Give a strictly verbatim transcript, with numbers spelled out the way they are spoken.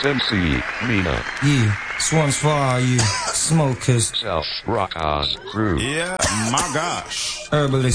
M C, Mina. Yeah, this one's for all you smokers. Self Rock On Crew. Yeah, my gosh. Herbalist.